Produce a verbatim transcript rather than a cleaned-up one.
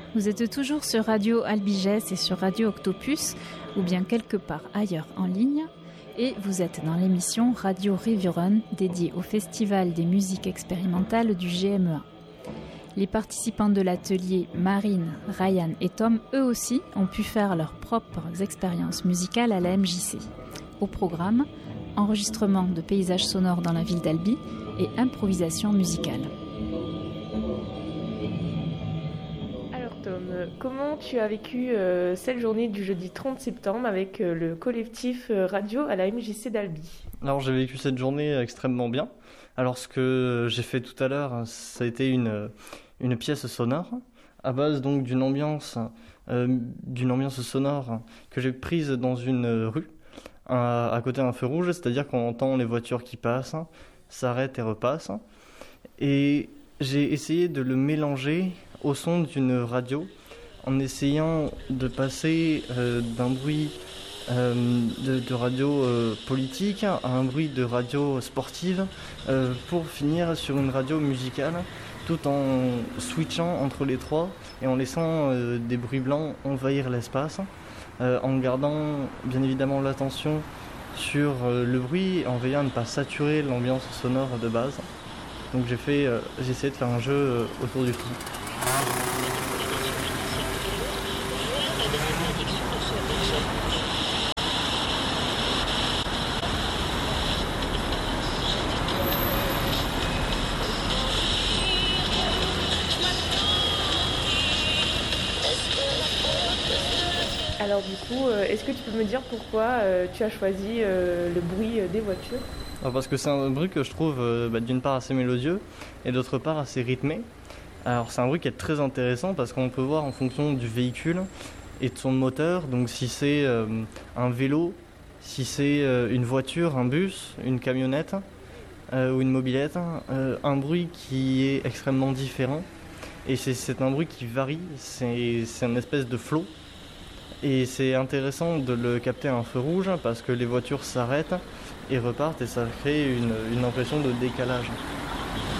Vous êtes toujours sur Radio Albigès et sur Radio Octopus, ou bien quelque part ailleurs en ligne, et vous êtes dans l'émission Radio Riviron, dédiée au Festival des musiques expérimentales du G M E A. Les participants de l'atelier, Marine, Ryan et Tom, eux aussi, ont pu faire leurs propres expériences musicales à la M J C. Au programme, enregistrement de paysages sonores dans la ville d'Albi et improvisation musicale. Comment tu as vécu euh, cette journée du jeudi trente septembre avec euh, le collectif euh, radio à la M J C d'Albi? Alors j'ai vécu cette journée extrêmement bien. Alors ce que j'ai fait tout à l'heure, ça a été une, une pièce sonore à base donc d'une ambiance, euh, d'une ambiance sonore que j'ai prise dans une rue à, à côté d'un feu rouge, c'est-à-dire qu'on entend les voitures qui passent, s'arrêtent et repassent. Et j'ai essayé de le mélanger au son d'une radio, en essayant de passer euh, d'un bruit euh, de, de radio euh, politique à un bruit de radio sportive euh, pour finir sur une radio musicale, tout en switchant entre les trois et en laissant euh, des bruits blancs envahir l'espace, euh, en gardant bien évidemment l'attention sur euh, le bruit et en veillant à ne pas saturer l'ambiance sonore de base. Donc j'ai fait, euh, j'ai essayé de faire un jeu euh, autour du tout. Alors du coup, euh, est-ce que tu peux me dire pourquoi euh, tu as choisi euh, le bruit euh, des voitures? Alors parce que c'est un bruit que je trouve euh, bah, d'une part assez mélodieux et d'autre part assez rythmé. Alors c'est un bruit qui est très intéressant parce qu'on peut voir en fonction du véhicule et de son moteur, donc si c'est euh, un vélo, si c'est euh, une voiture, un bus, une camionnette euh, ou une mobilette, euh, un bruit qui est extrêmement différent et c'est, c'est un bruit qui varie, c'est, c'est une espèce de flow. Et c'est intéressant de le capter à un feu rouge parce que les voitures s'arrêtent et repartent et ça crée une, une impression de décalage.